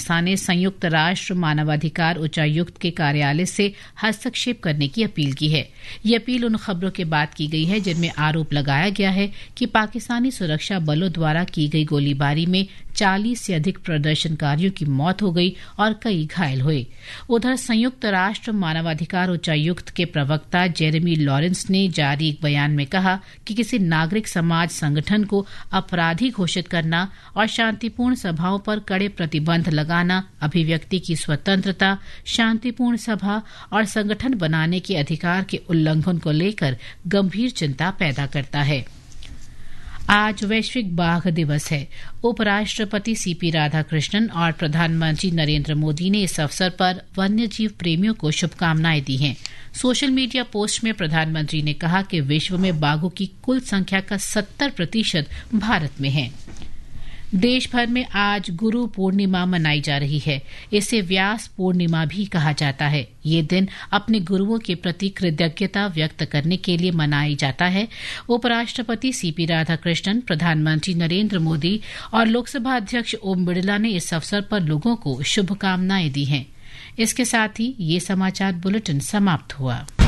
पाकिस्तान ने संयुक्त राष्ट्र मानवाधिकार उच्चायुक्त के कार्यालय से हस्तक्षेप करने की अपील की है। ये अपील उन खबरों के बाद की गई है जिनमें आरोप लगाया गया है कि पाकिस्तानी सुरक्षा बलों द्वारा की गई गोलीबारी में 40 से अधिक प्रदर्शनकारियों की मौत हो गई और कई घायल हुए। उधर संयुक्त राष्ट्र मानवाधिकार उच्चायुक्त के प्रवक्ता जेरेमी लॉरेंस ने जारी एक बयान में कहा कि किसी नागरिक समाज संगठन को अपराधी घोषित करना और शांतिपूर्ण सभाओं पर कड़े प्रतिबंध लगाना अभिव्यक्ति की स्वतंत्रता, शांतिपूर्ण सभा और संगठन बनाने के अधिकार के उल्लंघन को लेकर गंभीर चिंता पैदा करता है। आज वैश्विक बाघ दिवस है। उपराष्ट्रपति सीपी राधाकृष्णन और प्रधानमंत्री नरेंद्र मोदी ने इस अवसर पर वन्यजीव प्रेमियों को शुभकामनाएं दी हैं। सोशल मीडिया पोस्ट में प्रधानमंत्री ने कहा कि विश्व में बाघों की कुल संख्या का 70% भारत में है। देश भर में आज गुरु पूर्णिमा मनाई जा रही है। इसे व्यास पूर्णिमा भी कहा जाता है। ये दिन अपने गुरुओं के प्रति कृतज्ञता व्यक्त करने के लिए मनाया जाता है। उपराष्ट्रपति सीपी राधाकृष्णन, प्रधानमंत्री नरेंद्र मोदी और लोकसभा अध्यक्ष ओम बिड़ला ने इस अवसर पर लोगों को शुभकामनाएं दी हैं। इसके साथ ही ये समाचार बुलेटिन समाप्त हुआ।